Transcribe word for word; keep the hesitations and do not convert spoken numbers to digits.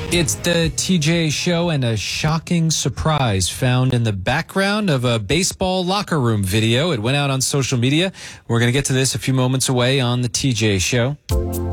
It's the T J Show and a shocking surprise found in the background of a baseball locker room video. It went out on social media. We're going to get to this a few moments away on the T J Show.